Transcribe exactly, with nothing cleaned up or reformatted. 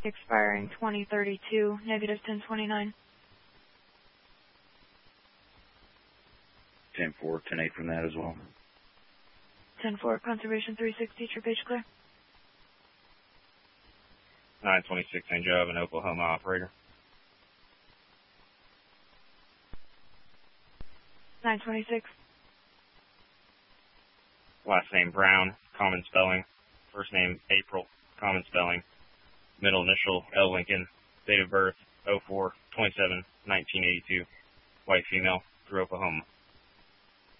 expiring twenty thirty-two, negative ten twenty-nine. ten four, ten eight from that as well. ten four, conservation three sixty, trip H clear. nine twenty-six, in job, an Oklahoma operator. nine twenty-six. Last name Brown, common spelling. First name April, common spelling. Middle initial L Lincoln. Date of birth oh four twenty-seven nineteen eighty-two. White female, through Oklahoma.